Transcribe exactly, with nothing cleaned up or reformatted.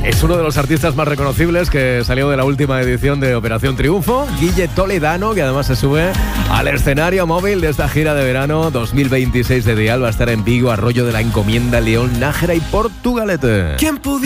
Es uno de los artistas más reconocibles que salió de la última edición de Operación Triunfo, Guille Toledano, que además se sube al escenario móvil de esta gira de verano dos mil veintiséis de Dial. Va a estar en Vigo, Arroyo de la Encomienda, León, Nájera y Portugalete.